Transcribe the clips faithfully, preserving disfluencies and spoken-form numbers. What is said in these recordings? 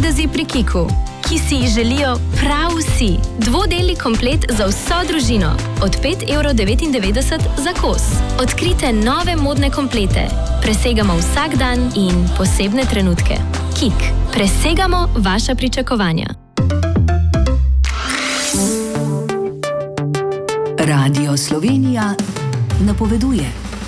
sadeži pri Kiku, ki si jih želijo prav vsi. Dvodelni komplet za vso družino. Od pet evrov devetindevetdeset za kos. Odkrite nove modne komplete. Presegamo vsak dan in posebne trenutke. Kik. Presegamo vaša pričakovanja. Radio Slovenija napoveduje.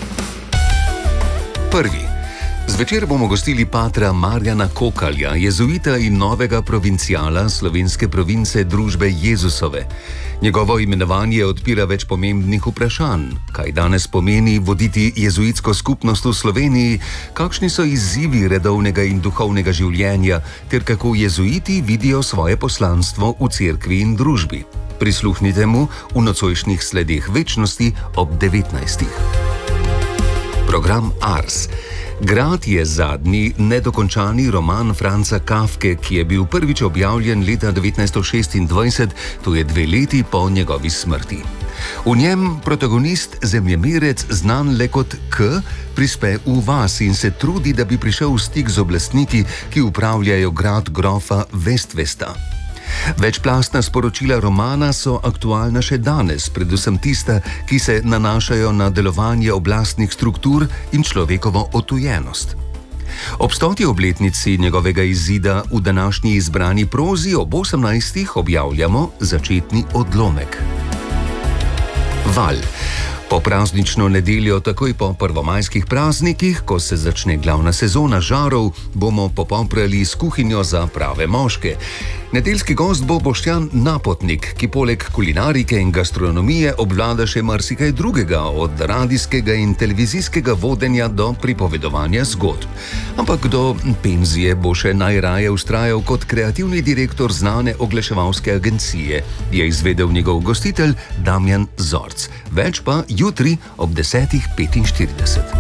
Prvi. Zvečer bomo gostili patra Marjana Kokalja, jezuita in novega provincijala slovenske province Družbe Jezusove. Njegovo imenovanje odpira več pomembnih vprašanj. Kaj danes pomeni voditi jezuitsko skupnost v Sloveniji, kakšni so izzivi redovnega in duhovnega življenja, ter kako jezuiti vidijo svoje poslanstvo v cerkvi in družbi. Prisluhnite mu v nocojšnjih sledeh večnosti ob devetnajstih. Program Ars. Grad je zadnji nedokončani roman Franca Kafke, ki je bil prvič objavljen leta devetnajststo šestindvajset, to je dve leti po njegovi smrti. V njem protagonist, zemljemerec, znan le kot K, prispe v vas in se trudi, da bi prišel v stik z oblastniki, ki upravljajo grad grofa Westvesta. Večplastna sporočila romana so aktualna še danes, predvsem tista, ki se nanašajo na delovanje oblastnih struktur in človekovo odtujenost. Ob stoti obletnici njegovega izida v današnji izbrani prozi ob osemnajstih objavljamo začetni odlomek. Val. Po praznično nedeljo, takoj po prvomajskih praznikih, ko se začne glavna sezona žarov, bomo popoprali s kuhinjo za prave moške. Nedeljski gost bo Boštjan Napotnik, ki poleg kulinarike in gastronomije obvlada še marsikaj drugega, od radijskega in televizijskega vodenja do pripovedovanja zgodb. Ampak do penzije bo še najraje vztrajal kot kreativni direktor znane oglaševalske agencije, je izvedel njegov gostitelj Damjan Zorc. Več pa jutri ob desetih petinštirideset.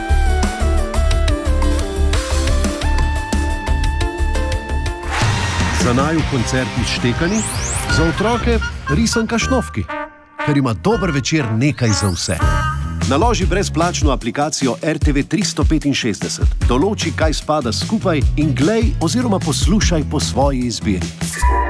Za naju koncerti štekani, za otroke risanka Šnovki, ker ima dober večer nekaj za vse. Naloži brezplačno aplikacijo R T V tristo petinšestdeset, določi, kaj spada skupaj in glej oziroma poslušaj po svoji izbiri.